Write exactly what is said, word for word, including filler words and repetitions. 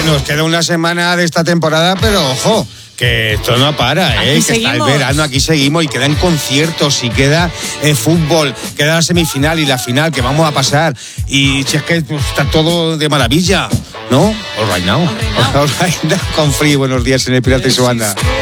nos queda una semana de esta temporada, pero ojo, que esto no para, ¿eh? Aquí que está el seguimos. verano, aquí seguimos y quedan conciertos y queda eh, fútbol, queda la semifinal y la final que vamos a pasar. Y si es que pues, está todo de maravilla, ¿no? All right now. All right now. All right now. Con Free, buenos días en el Pirata y su banda.